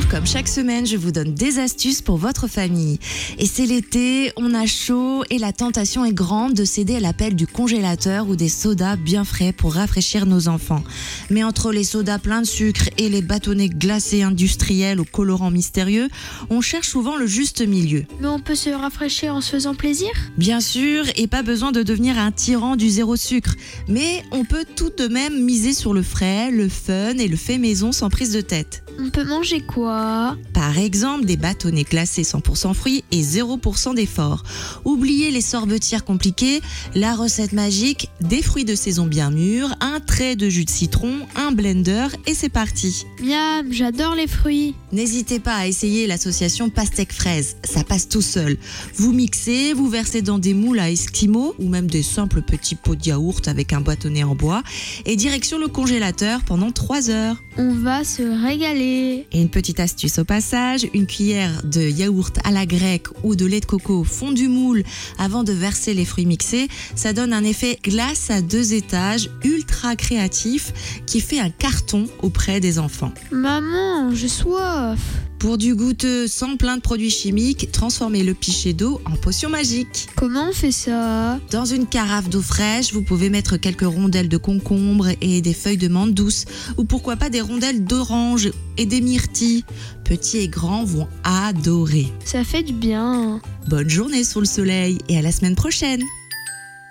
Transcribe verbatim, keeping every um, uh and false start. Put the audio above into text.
comme chaque semaine, je vous donne des astuces pour votre famille. Et c'est l'été, on a chaud et la tentation est grande de céder à l'appel du congélateur ou des sodas bien frais pour rafraîchir nos enfants. Mais entre les sodas pleins de sucre et les bâtonnets glacés industriels aux colorants mystérieux, on cherche souvent le juste milieu. Mais on peut se rafraîchir en se faisant plaisir ? Bien sûr, et pas besoin de devenir un tyran du zéro sucre. Mais on peut tout de même miser sur le frais, le fun et le fait maison sans prise de tête. On peut manger quoi ? Par exemple, des bâtonnets glacés cent pour cent fruits et zéro pour cent d'effort. Oubliez les sorbetières compliquées, la recette magique, des fruits de saison bien mûrs, un trait de jus de citron, un blender et c'est parti. Miam, j'adore les fruits. N'hésitez pas à essayer l'association pastèque-fraise, ça passe tout seul. Vous mixez, vous versez dans des moules à esquimaux ou même des simples petits pots de yaourt avec un bâtonnet en bois et direction le congélateur pendant trois heures. On va se régaler. Et une petite astuce au passage, une cuillère de yaourt à la grecque ou de lait de coco au fond du moule avant de verser les fruits mixés, ça donne un effet glace à deux étages ultra créatif qui fait un carton auprès des enfants. Maman, j'ai soif. Pour du goûteux sans plein de produits chimiques, transformez le pichet d'eau en potion magique. Comment on fait ça ? Dans une carafe d'eau fraîche, vous pouvez mettre quelques rondelles de concombre et des feuilles de menthe douce, ou pourquoi pas des rondelles d'orange et des myrtilles. Petits et grands vont adorer. Ça fait du bien. Bonne journée sous le soleil et à la semaine prochaine.